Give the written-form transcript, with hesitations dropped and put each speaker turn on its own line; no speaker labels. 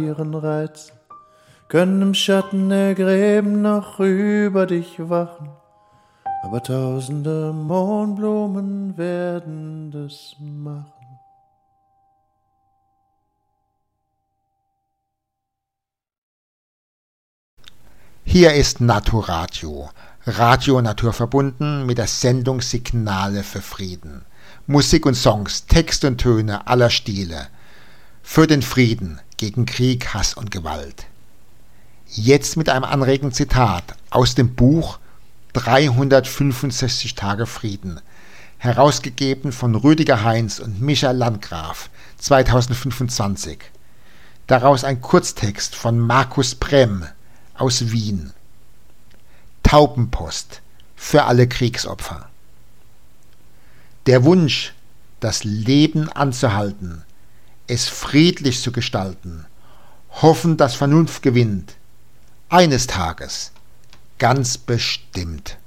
ihren Reizen, können im Schatten der Gräben noch über dich wachen, aber tausende Mohnblumen werden das machen.
Hier ist Naturadio, Radio naturverbunden mit der Sendung Signale für Frieden. Musik und Songs, Text und Töne aller Stile. Für den Frieden, gegen Krieg, Hass und Gewalt. Jetzt mit einem anregenden Zitat aus dem Buch 365 Tage Frieden, herausgegeben von Rüdiger Heinz und Michael Landgraf, 2025. Daraus ein Kurztext von Markus Brem aus Wien. Taubenpost für alle Kriegsopfer. Der Wunsch, das Leben anzuhalten, es friedlich zu gestalten, hoffen, dass Vernunft gewinnt, eines Tages, ganz bestimmt.